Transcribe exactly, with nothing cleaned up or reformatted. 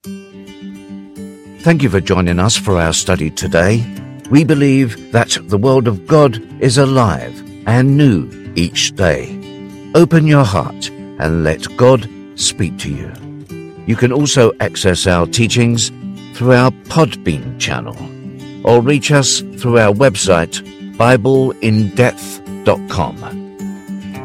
Thank you for joining us for our study today. We believe that the Word of God is alive and new each day. Open your heart and let God speak to you. You can also access our teachings through our Podbean channel or reach us through our website, bible in depth dot com.